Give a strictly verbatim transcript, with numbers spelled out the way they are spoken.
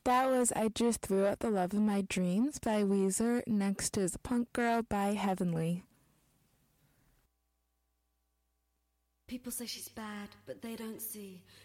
That was I Just Threw Out the Love of My Dreams by Weezer. Next is Punk Girl by Heavenly. People say she's bad, but they don't see.